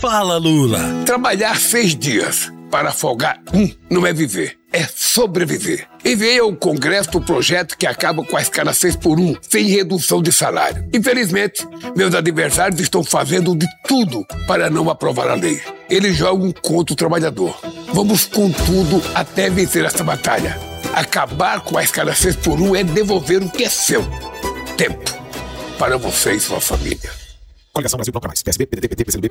Fala, Lula. Trabalhar 6 dias para folgar um não é viver, é sobreviver. Enviei ao Congresso o projeto que acaba com a escala 6x1, sem redução de salário. Infelizmente, meus adversários estão fazendo de tudo para não aprovar a lei. Eles jogam contra o trabalhador. Vamos com tudo até vencer essa batalha. Acabar com a escala 6x1 é devolver o que é seu. Tempo para você e sua família. Coligação Brasil Toca Mais. PSB, PDT, PT, PCdoB,